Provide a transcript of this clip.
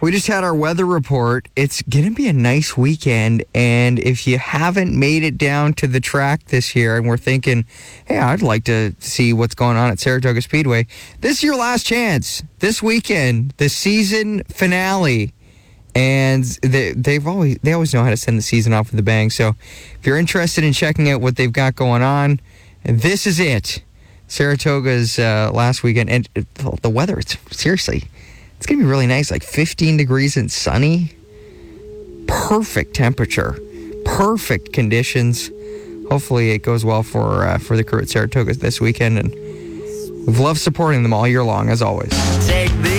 We just had our weather report. It's going to be a nice weekend, and if you haven't made it down to the track this year and we're thinking, hey, I'd like to see what's going on at Saratoga Speedway, this is your last chance. This weekend, the season finale, and they always know how to send the season off with a bang. So if you're interested in checking out what they've got going on, this is it. Saratoga's last weekend, and the weather, it's going to be really nice, like 15 degrees and sunny. Perfect temperature. Perfect conditions. Hopefully it goes well for the crew at Saratoga this weekend, and we've loved supporting them all year long, as always.